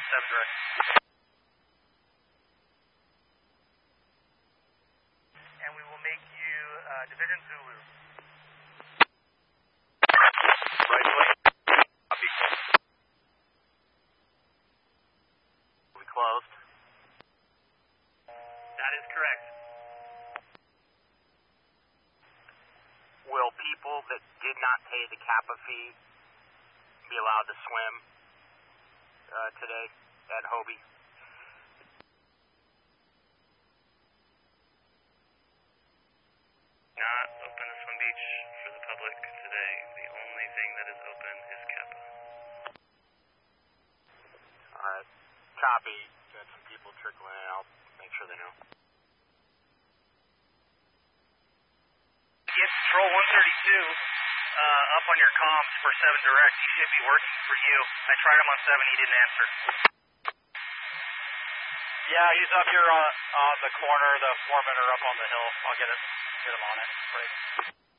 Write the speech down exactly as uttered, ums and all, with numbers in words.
seven direct. And we will make you uh, Division Zulu. Right away. Copy. We closed. That is correct. Will people that did not pay the Kappa fee be allowed to swim uh, today at Hobie? Not open to Swim Beach for the public today. The only thing that is open is Kappa. Alright. Copy. Got some people trickling in. I'll make sure they know. Get Patrol one thirty-two uh, up on your comms for seven direct. He should be working for you. I tried him on seven. He didn't answer. Yeah, he's up here on, on the corner. The foremen are up on the hill. I'll get it. Get him on it. Great.